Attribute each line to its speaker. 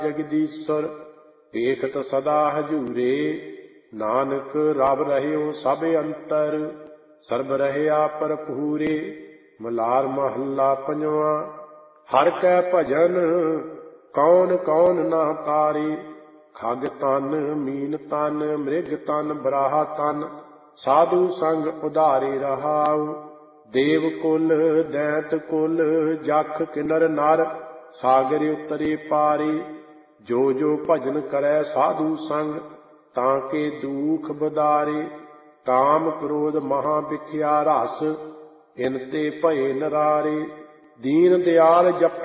Speaker 1: ਜਗਦੀਸ਼ਰ ਵੇਖਤ ਸਦਾ ਹਜੂਰੇ। ਨਾਨਕ ਰਬ ਰਹਿਓ ਸਭ ਅੰਤਰ ਸਰਬ ਰਹਿਆ ਭਰਪੂਰੇ। ਮਲਾਰ ਮਹੱਲਾ ਪੰਜਵਾਂ। ਹਰਿ ਕੈ ਭਜਨ ਕੌਣ ਕੌਣ ਨਾ ਤਾਰੇ। ਖਗ ਤਨ ਮੀਨ ਤਨ ਮ੍ਰਿਗ ਤਨ ਬਰਾਹਾ ਤਨ ਸਾਧੂ ਸੰਗ ਉਧਾਰੇ ਰਹਾਉ। ਦੇਵ ਕੁਲ ਦੈਂਤ ਕੁਲ ਜਖ ਕਿਨਰ ਨਰ ਸਾਗਰ ਉਤਰੇ ਪਾਰੇ। ਜੋ ਜੋ ਭਜਨ ਕਰੈ ਸਾਧੂ ਸੰਗ ਤਾਂ ਕੇ ਦੂਖ ਬਦਾਰੇ। ਕਾਮ ਕ੍ਰੋਧ ਮਹਾ ਵਿਖਿਆ ਰਸ ਇਨ ਤੇ ਭਏ ਨਰਾਰੇ। ਦੀਨ ਦਿਆਲ ਜਪ